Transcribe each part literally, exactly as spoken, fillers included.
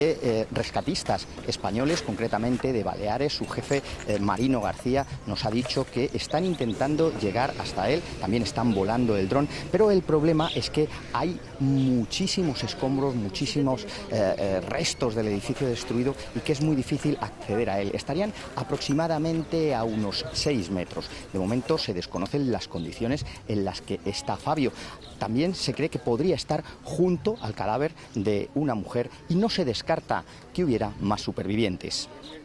Eh, rescatistas españoles, concretamente de Baleares, su jefe eh, Marino García nos ha dicho que están intentando llegar hasta él, también están volando el dron, pero el problema es que hay muchísimos escombros, muchísimos eh, eh, restos del edificio destruido y que es muy difícil acceder a él. Estarían aproximadamente a unos seis metros. De momento se desconocen las condiciones en las que está Fabio. También se cree que podría estar junto al cadáver de una mujer y no se descarta que hubiera más supervivientes.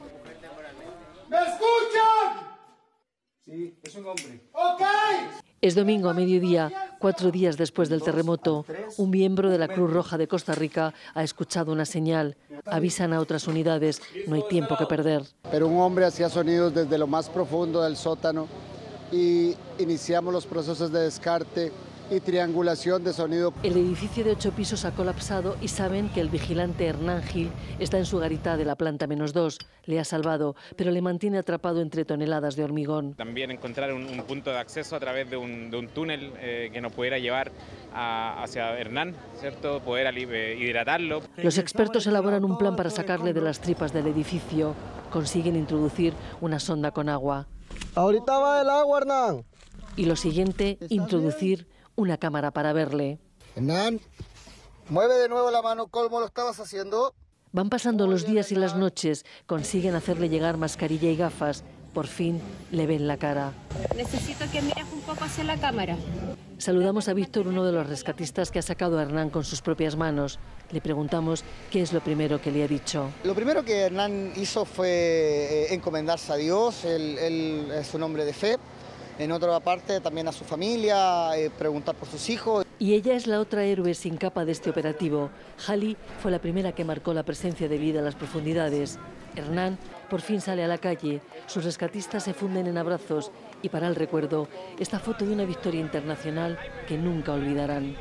¿Me escuchan? Sí, es un hombre. ¡Ok! Es domingo a mediodía, cuatro días después del terremoto. Un miembro de la Cruz Roja de Costa Rica ha escuchado una señal. Avisan a otras unidades, no hay tiempo que perder. Pero un hombre hacía sonidos desde lo más profundo del sótano y iniciamos los procesos de descarte y triangulación de sonido. El edificio de ocho pisos ha colapsado y saben que el vigilante Hernán Gil está en su garita de la planta menos dos. Le ha salvado, pero le mantiene atrapado entre toneladas de hormigón. También encontrar un, un punto de acceso a través de un, de un túnel eh, que nos pudiera llevar a, hacia Hernán, ¿cierto? Poder eh, hidratarlo. Los expertos elaboran un plan para sacarle de las tripas del edificio. Consiguen introducir una sonda con agua. Ahorita va el agua, Hernán. Y lo siguiente, introducir una cámara para verle. Hernán, mueve de nuevo la mano como lo estabas haciendo. Van pasando los días y las noches, consiguen hacerle llegar mascarilla y gafas. Por fin le ven la cara. Necesito que mires un poco hacia la cámara. Saludamos a Víctor, uno de los rescatistas que ha sacado a Hernán con sus propias manos. Le preguntamos qué es lo primero que le ha dicho. Lo primero que Hernán hizo fue eh, encomendarse a Dios, él, él es un hombre de fe. En otra parte también a su familia, eh, preguntar por sus hijos. Y ella es la otra héroe sin capa de este operativo. Hali fue la primera que marcó la presencia de vida a las profundidades. Hernán por fin sale a la calle, sus rescatistas se funden en abrazos y para el recuerdo, esta foto de una victoria internacional que nunca olvidarán.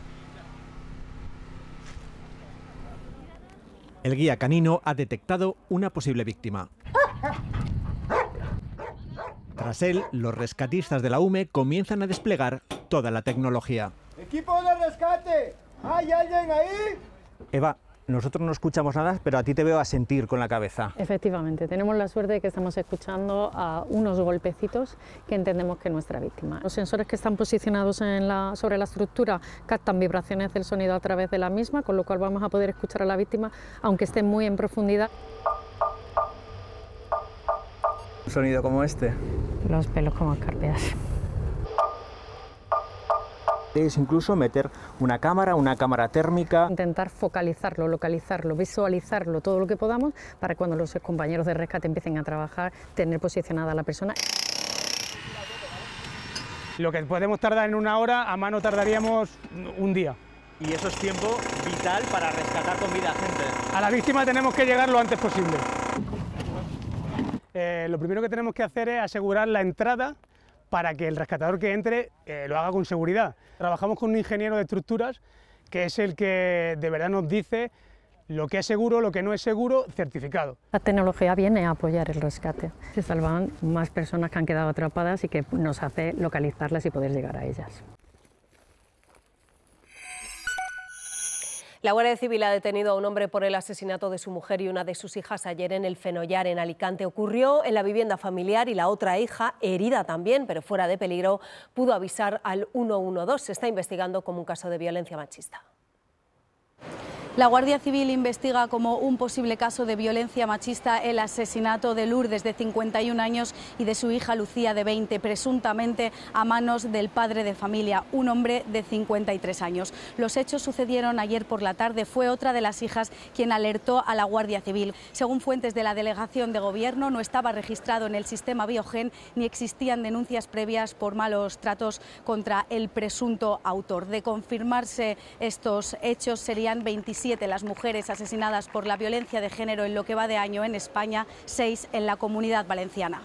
El guía canino ha detectado una posible víctima. Tras él, los rescatistas de la U M E comienzan a desplegar toda la tecnología. ¡Equipo de rescate! ¿Hay alguien ahí? Eva, nosotros no escuchamos nada, pero a ti te veo a sentir con la cabeza. Efectivamente, tenemos la suerte de que estamos escuchando a unos golpecitos que entendemos que es nuestra víctima. Los sensores que están posicionados en la, sobre la estructura captan vibraciones del sonido a través de la misma, con lo cual vamos a poder escuchar a la víctima, aunque esté muy en profundidad. Un sonido como este. Los pelos como escarpias. Es incluso meter una cámara, una cámara térmica. Intentar focalizarlo, localizarlo, visualizarlo todo lo que podamos para cuando los compañeros de rescate empiecen a trabajar, tener posicionada a la persona. Lo que podemos tardar en una hora, a mano tardaríamos un día. Y eso es tiempo vital para rescatar con vida a gente. A la víctima tenemos que llegar lo antes posible. Eh, lo primero que tenemos que hacer es asegurar la entrada para que el rescatador que entre eh, lo haga con seguridad. Trabajamos con un ingeniero de estructuras que es el que de verdad nos dice lo que es seguro, lo que no es seguro, certificado. La tecnología viene a apoyar el rescate. Se salvan más personas que han quedado atrapadas y que nos hace localizarlas y poder llegar a ellas. La Guardia Civil ha detenido a un hombre por el asesinato de su mujer y una de sus hijas ayer en el Fenollar, en Alicante. Ocurrió en la vivienda familiar y la otra hija, herida también, pero fuera de peligro, pudo avisar al uno uno dos. Se está investigando como un caso de violencia machista. La Guardia Civil investiga como un posible caso de violencia machista el asesinato de Lourdes, de cincuenta y un años, y de su hija Lucía, de veinte, presuntamente a manos del padre de familia, un hombre de cincuenta y tres años. Los hechos sucedieron ayer por la tarde. Fue otra de las hijas quien alertó a la Guardia Civil. Según fuentes de la Delegación de Gobierno, no estaba registrado en el sistema Biogen ni existían denuncias previas por malos tratos contra el presunto autor. De confirmarse estos hechos, serían veintisiete las mujeres asesinadas por la violencia de género en lo que va de año en España, seis en la Comunidad Valenciana.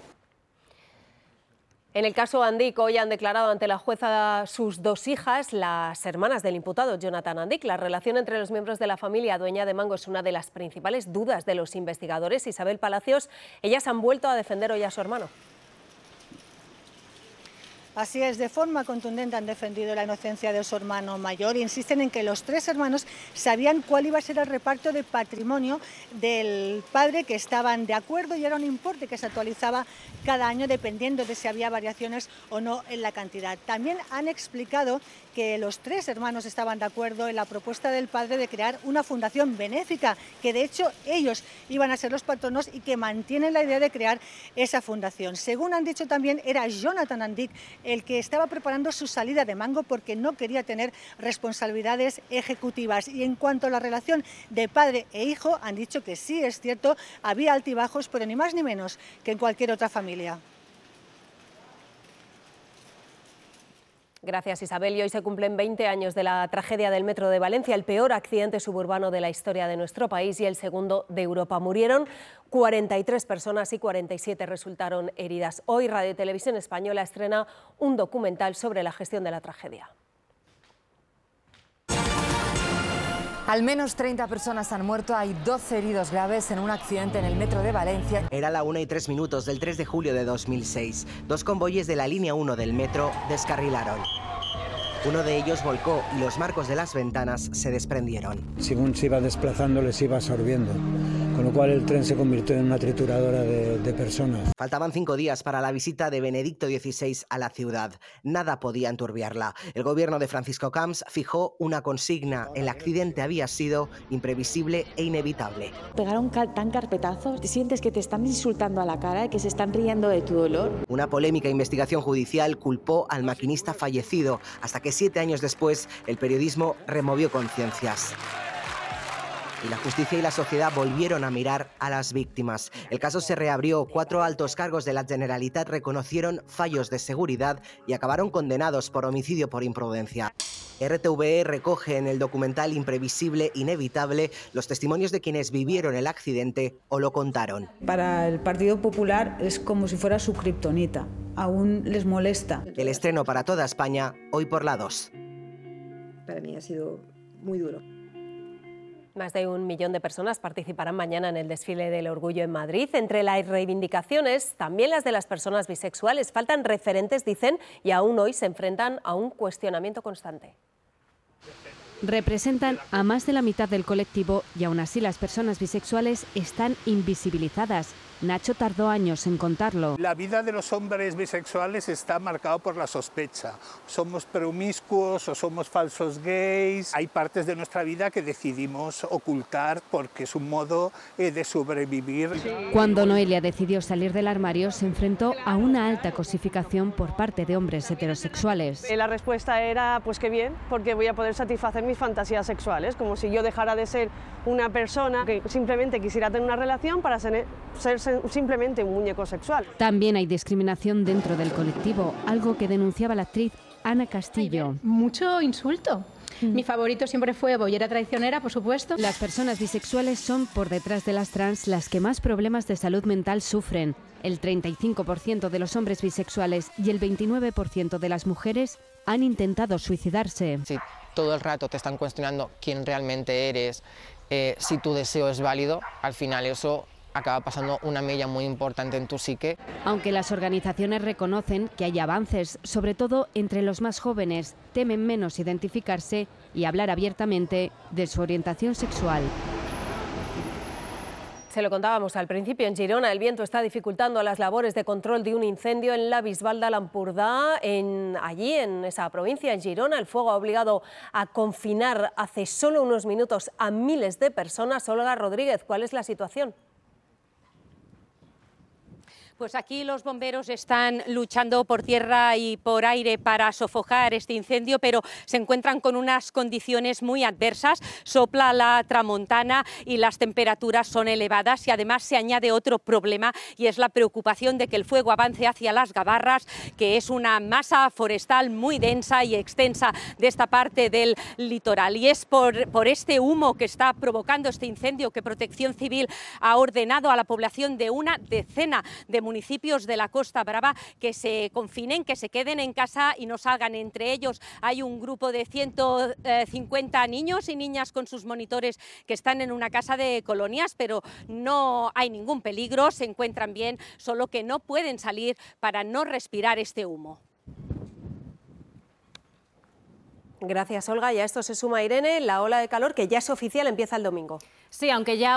En el caso Andic, hoy han declarado ante la jueza sus dos hijas, las hermanas del imputado Jonathan Andic. La relación entre los miembros de la familia dueña de Mango es una de las principales dudas de los investigadores. Isabel Palacios, ellas han vuelto a defender hoy a su hermano. Así es, de forma contundente han defendido la inocencia de su hermano mayor e insisten en que los tres hermanos sabían cuál iba a ser el reparto de patrimonio del padre, que estaban de acuerdo y era un importe que se actualizaba cada año dependiendo de si había variaciones o no en la cantidad. También han explicado que los tres hermanos estaban de acuerdo en la propuesta del padre de crear una fundación benéfica, que de hecho ellos iban a ser los patronos y que mantienen la idea de crear esa fundación. Según han dicho también, era Jonathan Andic el que estaba preparando su salida de Mango porque no quería tener responsabilidades ejecutivas. Y en cuanto a la relación de padre e hijo, han dicho que sí, es cierto, había altibajos, pero ni más ni menos que en cualquier otra familia. Gracias, Isabel. Y hoy se cumplen veinte años de la tragedia del metro de Valencia, el peor accidente suburbano de la historia de nuestro país y el segundo de Europa. Murieron cuarenta y tres personas y cuarenta y siete resultaron heridas. Hoy Radio y Televisión Española estrena un documental sobre la gestión de la tragedia. Al menos treinta personas han muerto, hay doce heridos graves en un accidente en el metro de Valencia. Era la una y tres minutos del tres de julio de dos mil seis. Dos convoyes de la línea uno del metro descarrilaron. Uno de ellos volcó y los marcos de las ventanas se desprendieron. Según se iba desplazando, les iba absorbiendo, con lo cual el tren se convirtió en una trituradora de, de personas. Faltaban cinco días para la visita de Benedicto dieciséis a la ciudad. Nada podía enturbiarla. El gobierno de Francisco Camps fijó una consigna. El accidente había sido imprevisible e inevitable. Pegaron tan carpetazos, te sientes que te están insultando a la cara, que se están riendo de tu dolor. Una polémica investigación judicial culpó al maquinista fallecido, hasta que siete años después el periodismo removió conciencias. Y la justicia y la sociedad volvieron a mirar a las víctimas. El caso se reabrió, cuatro altos cargos de la Generalitat reconocieron fallos de seguridad y acabaron condenados por homicidio por imprudencia. R T V E recoge en el documental Imprevisible, Inevitable los testimonios de quienes vivieron el accidente o lo contaron. Para el Partido Popular es como si fuera su kriptonita, aún les molesta. El estreno para toda España, hoy por la dos. Para mí ha sido muy duro. Más de un millón de personas participarán mañana en el desfile del orgullo en Madrid. Entre las reivindicaciones, también las de las personas bisexuales. Faltan referentes, dicen, y aún hoy se enfrentan a un cuestionamiento constante. Representan a más de la mitad del colectivo y aún así las personas bisexuales están invisibilizadas. Nacho tardó años en contarlo. La vida de los hombres bisexuales está marcada por la sospecha. Somos promiscuos o somos falsos gays. Hay partes de nuestra vida que decidimos ocultar porque es un modo eh, de sobrevivir. Cuando Noelia decidió salir del armario, se enfrentó a una alta cosificación por parte de hombres heterosexuales. La respuesta era, pues qué bien, porque voy a poder satisfacer mis fantasías sexuales, como si yo dejara de ser una persona que simplemente quisiera tener una relación para ser, ser simplemente un muñeco sexual. También hay discriminación dentro del colectivo, algo que denunciaba la actriz Ana Castillo. Mucho insulto. Mm. Mi favorito siempre fue Bollera Traicionera, por supuesto. Las personas bisexuales son, por detrás de las trans, las que más problemas de salud mental sufren. El treinta y cinco por ciento de los hombres bisexuales y el veintinueve por ciento de las mujeres han intentado suicidarse. Sí, todo el rato te están cuestionando quién realmente eres, eh, si tu deseo es válido, al final eso acaba pasando una mella muy importante en tu psique. Aunque las organizaciones reconocen que hay avances, sobre todo entre los más jóvenes, temen menos identificarse y hablar abiertamente de su orientación sexual. Se lo contábamos al principio, en Girona el viento está dificultando las labores de control de un incendio en la Bisbal d'Empordà. En, allí, en esa provincia, en Girona, el fuego ha obligado a confinar hace solo unos minutos a miles de personas. Olga Rodríguez, ¿cuál es la situación? Pues aquí los bomberos están luchando por tierra y por aire para sofocar este incendio, pero se encuentran con unas condiciones muy adversas. Sopla la tramontana y las temperaturas son elevadas y además se añade otro problema y es la preocupación de que el fuego avance hacia las Gavarras, que es una masa forestal muy densa y extensa de esta parte del litoral. Y es por, por este humo que está provocando este incendio que Protección Civil ha ordenado a la población de una decena de municipios de la Costa Brava que se confinen, que se queden en casa y no salgan. Entre ellos hay un grupo de ciento cincuenta niños y niñas con sus monitores que están en una casa de colonias, pero no hay ningún peligro, se encuentran bien, solo que no pueden salir para no respirar este humo. Gracias, Olga. Y a esto se suma Irene, la ola de calor que ya es oficial, empieza el domingo. Sí, aunque ya